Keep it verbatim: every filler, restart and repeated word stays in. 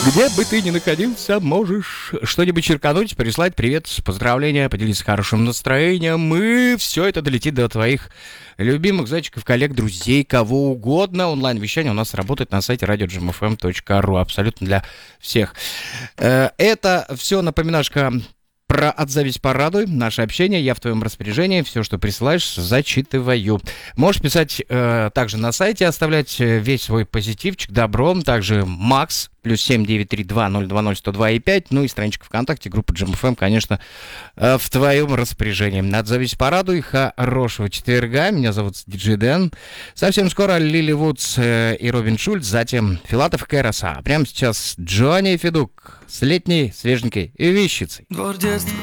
Где бы ты ни находился, можешь что-нибудь черкануть, прислать привет, поздравления, поделиться хорошим настроением, и все это долетит до твоих любимых зайчиков, коллег, друзей, кого угодно. Онлайн-вещание у нас работает на сайте радио джи эм эф эм точка ру, абсолютно для всех. Это все напоминашка про «Отзовись, порадуй», наше общение, я в твоем распоряжении, все, что присылаешь, зачитываю. Можешь писать э, также на сайте, оставлять весь свой позитивчик, добром, также Макс, плюс семь девять три два ноль два ноль сто два и пять, ну и страничка ВКонтакте, группа джи эм эф эм, конечно, э, в твоем распоряжении. «Отзовись, порадуй», хорошего четверга, меня зовут диджей Дэн. Совсем скоро Лили Вудс э, и Робин Шульц, затем Филатов и Кайрос. А прямо сейчас Джонни Федук с летней, свеженькой вещицей. Двор детства,